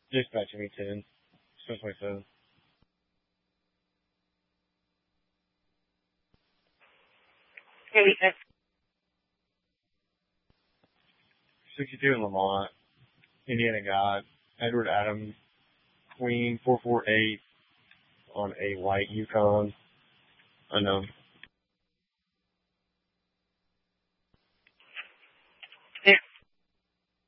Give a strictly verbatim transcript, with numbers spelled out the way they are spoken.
Dispatch me ten. six twenty-seven. Hey, that's sixty-two in Lamont. Indiana God. Edward Adams. Queen four four eight on a white Yukon. Unknown.